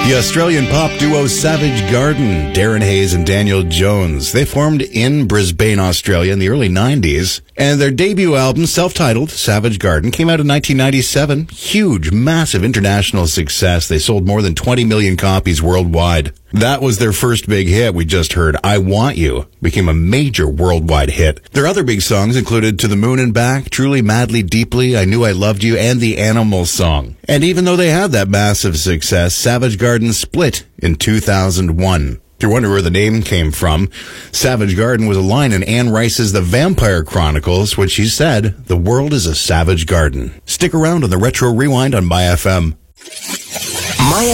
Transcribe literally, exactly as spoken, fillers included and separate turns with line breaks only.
The Australian pop duo Savage Garden, Darren Hayes and Daniel Jones. They formed in Brisbane, Australia in the early nineties, and their debut album, self-titled Savage Garden, came out in nineteen ninety-seven. Huge, massive international success. They sold more than twenty million copies worldwide. That was their first big hit we just heard. I Want You became a major worldwide hit. Their other big songs included To the Moon and Back, Truly, Madly, Deeply, I Knew I Loved You, and the Animals song. And even though they had that massive success, Savage Garden split in two thousand one. If you wonder where the name came from, Savage Garden was a line in Anne Rice's The Vampire Chronicles, which she said, "The world is a savage garden." Stick around on the Retro Rewind on My F M.